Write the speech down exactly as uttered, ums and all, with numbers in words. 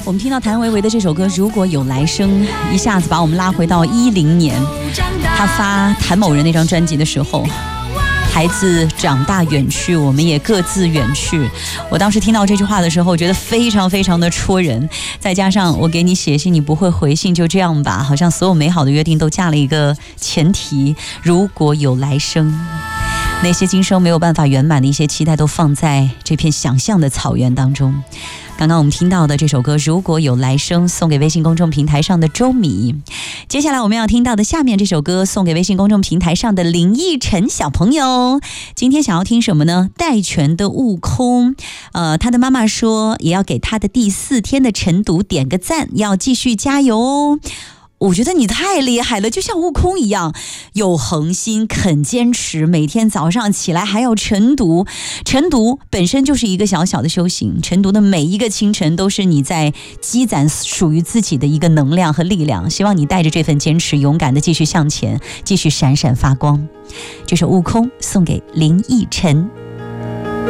我们听到谭维维的这首歌《如果有来生》，一下子把我们拉回到一零年，他发谭某人那张专辑的时候，孩子长大远去，我们也各自远去。我当时听到这句话的时候，觉得非常非常的戳人。再加上我给你写信，你不会回信，就这样吧，好像所有美好的约定都加了一个前提：如果有来生。那些今生没有办法圆满的一些期待，都放在这片想象的草原当中。刚刚我们听到的这首歌《如果有来生》，送给微信公众平台上的周米。接下来我们要听到的下面这首歌，送给微信公众平台上的林奕晨小朋友。今天想要听什么呢？戴荃的《悟空》。呃，他的妈妈说，也要给他的第四天的晨读点个赞，要继续加油哦。我觉得你太厉害了，就像悟空一样，有恒心，肯坚持，每天早上起来还要晨读。晨读本身就是一个小小的修行，晨读的每一个清晨都是你在积攒属于自己的一个能量和力量。希望你带着这份坚持，勇敢的继续向前，继续闪闪发光。这首《悟空》送给林奕晨。